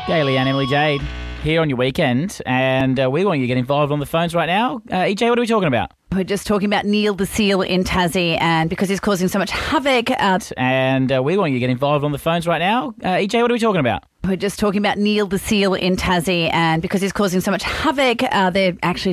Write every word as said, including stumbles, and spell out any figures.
Gaily and Emily Jade here on your weekend, and uh, we want you to get involved on the phones right now. Uh, E J, what are we talking about? We're just talking about Neil the seal in Tassie, and because he's causing so much havoc. Uh, And uh, we want you to get involved on the phones right now. Uh, E J, what are we talking about? We're just talking about Neil the seal in Tassie, and because he's causing so much havoc, uh, they're actually